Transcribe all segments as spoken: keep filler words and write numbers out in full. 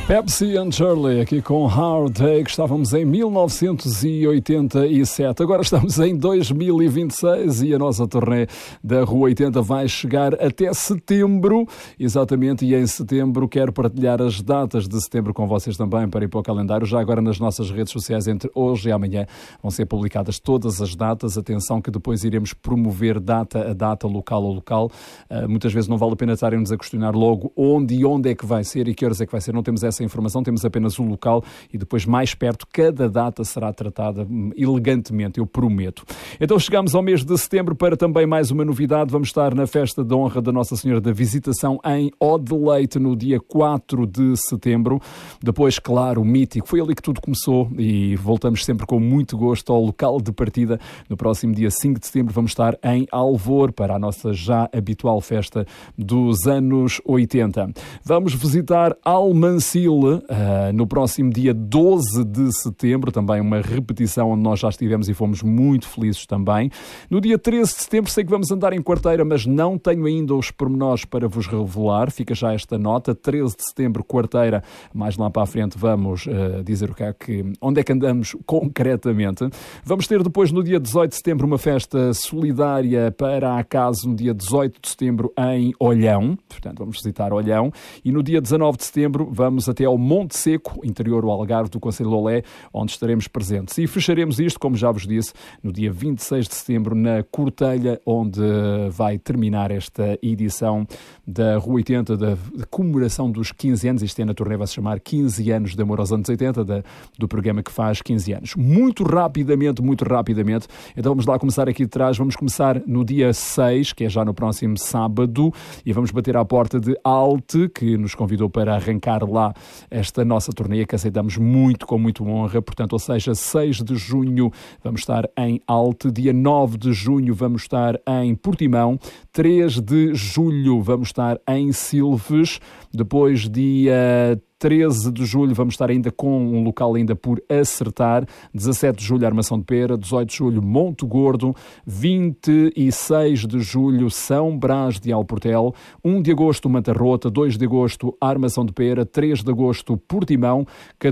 Pepsi and Shirley, aqui com Hard Take. Estávamos em mil novecentos e oitenta e sete, agora estamos em dois mil e vinte e seis e a nossa turnê da Rua oitenta vai chegar até setembro, exatamente, e em setembro quero partilhar as datas de setembro com vocês também para ir para o calendário. Já agora nas nossas redes sociais, entre hoje e amanhã, vão ser publicadas todas as datas. Atenção que depois iremos promover data a data, local a local. Uh, muitas vezes não vale a pena estarem-nos a questionar logo onde e onde é que vai ser e que horas é que vai ser. Não temos essa informação, temos apenas o local e depois mais perto cada data será tratada elegantemente, eu prometo. Então chegamos ao mês de setembro para também mais uma novidade. Vamos estar na festa de honra da Nossa Senhora da Visitação em Odeleite no dia quatro de setembro. Depois, claro, o mítico, foi ali que tudo começou e voltamos sempre com muito gosto ao local de partida. No próximo dia cinco de setembro vamos estar em Alvor para a nossa já habitual festa dos anos oitenta. Vamos visitar Almancil Uh, no próximo dia doze de setembro, também uma repetição onde nós já estivemos e fomos muito felizes também. No dia treze de setembro sei que vamos andar em Quarteira, mas não tenho ainda os pormenores para vos revelar, fica já esta nota. Treze de setembro, Quarteira, mais lá para a frente vamos uh, dizer o que é que, onde é que andamos concretamente. Vamos ter depois no dia dezoito de setembro uma festa solidária para a Acaso no dia dezoito de setembro em Olhão, portanto vamos visitar Olhão, e no dia dezanove de setembro vamos até ao Monte Seco, interior do Algarve, do Concelho de Olé, onde estaremos presentes. E fecharemos isto, como já vos disse, no dia vinte e seis de setembro, na Cortelha, onde vai terminar esta edição da Rua oitenta, da comemoração dos quinze anos. Isto é, na turnê vai se chamar quinze anos de amor aos anos oitenta, da, do programa que faz quinze anos. Muito rapidamente, muito rapidamente. Então vamos lá começar aqui de trás. Vamos começar no dia seis, que é já no próximo sábado, e vamos bater à porta de Alte, que nos convidou para arrancar lá esta nossa turnê, que aceitamos muito, com muito honra. Portanto, ou seja, seis de junho vamos estar em Alte, dia nove de junho vamos estar em Portimão, três de julho vamos estar em Silves, depois dia treze de julho vamos estar ainda com um local ainda por acertar, dezassete de julho Armação de Pera, dezoito de julho Monte Gordo, vinte e seis de julho São Brás de Alportel, um de agosto Manta Rota, dois de agosto Armação de Pera, três de agosto Portimão,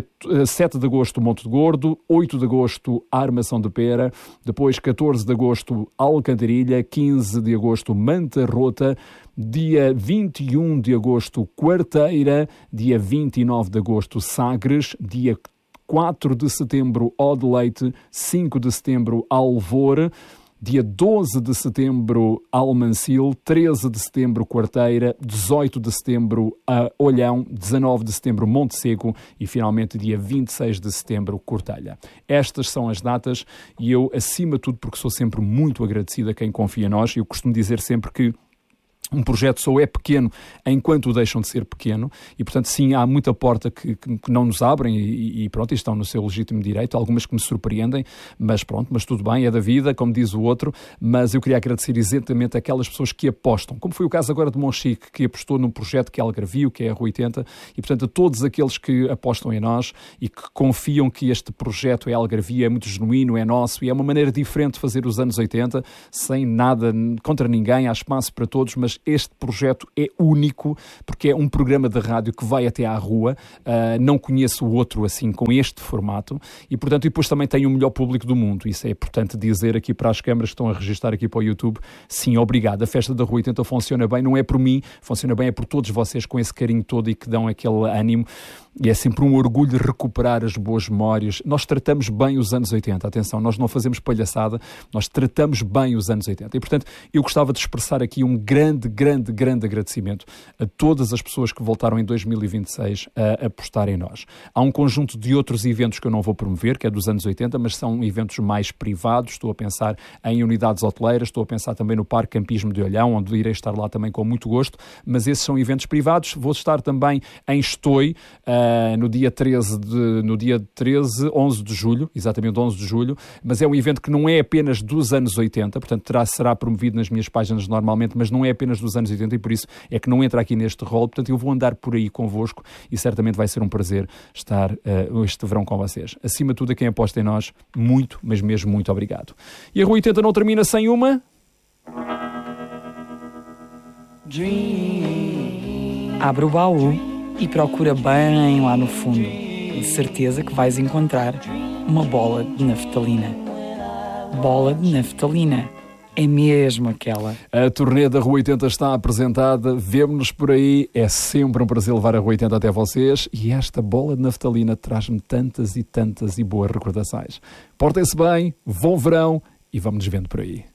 sete de agosto Monte Gordo, oito de agosto Armação de Pera, depois catorze de agosto Alcantarilha, quinze de agosto Manta Rota, dia vinte e um de agosto Quarteira, dia vinte e nove de agosto Sagres, dia quatro de setembro Odeleite, cinco de setembro Alvor, dia doze de setembro Almancil, treze de setembro Quarteira, dezoito de setembro Olhão, dezanove de setembro Monte Seco e finalmente dia vinte e seis de setembro Cortelha. Estas são as datas e eu, acima de tudo, porque sou sempre muito agradecido a quem confia em nós, eu costumo dizer sempre que um projeto só é pequeno enquanto o deixam de ser pequeno e, portanto, sim, há muita porta que, que, que não nos abrem e, e pronto, estão no seu legítimo direito, algumas que me surpreendem, mas pronto, mas tudo bem, é da vida, como diz o outro, mas eu queria agradecer exatamente aquelas pessoas que apostam, como foi o caso agora de Monchique, que apostou num projeto que é Algarvio, que é a Rua oitenta, e, portanto, a todos aqueles que apostam em nós e que confiam que este projeto é Algarvio, é muito genuíno, é nosso e é uma maneira diferente de fazer os anos oitenta, sem nada contra ninguém, há espaço para todos, mas este projeto é único, porque é um programa de rádio que vai até à rua, uh, não conheço o outro assim, com este formato, e portanto, e depois também tem o melhor público do mundo, isso é importante dizer aqui para as câmaras que estão a registrar aqui para o YouTube, sim, obrigado, a festa da Rua oitenta funciona bem, não é por mim, funciona bem, é por todos vocês com esse carinho todo e que dão aquele ânimo, e é sempre um orgulho recuperar as boas memórias. Nós tratamos bem os anos oitenta, atenção, nós não fazemos palhaçada, nós tratamos bem os anos oitenta, e portanto, eu gostava de expressar aqui um grande, grande, grande agradecimento a todas as pessoas que voltaram em dois mil e vinte e seis a apostar em nós. Há um conjunto de outros eventos que eu não vou promover, que é dos anos oitenta, mas são eventos mais privados, estou a pensar em unidades hoteleiras, estou a pensar também no Parque Campismo de Olhão, onde irei estar lá também com muito gosto, mas esses são eventos privados. Vou estar também em Estoi, uh, no dia treze, de, no dia treze, onze de julho, exatamente onze de julho, mas é um evento que não é apenas dos anos oitenta, portanto terá, será promovido nas minhas páginas normalmente, mas não é apenas dos anos oitenta e por isso é que não entra aqui neste rol, portanto eu vou andar por aí convosco e certamente vai ser um prazer estar uh, este verão com vocês. Acima de tudo, a quem aposta em nós, muito, mas mesmo muito obrigado. E a Rua oitenta não termina sem uma... Abre o baú. e procura bem lá no fundo. De certeza que vais encontrar uma bola de naftalina. Bola de naftalina. É mesmo aquela. A turnê da Rua oitenta está apresentada. Vemo-nos por aí. É sempre um prazer levar a Rua oitenta até vocês. E esta bola de naftalina traz-me tantas e tantas e boas recordações. Portem-se bem, bom verão e vamos nos vendo por aí.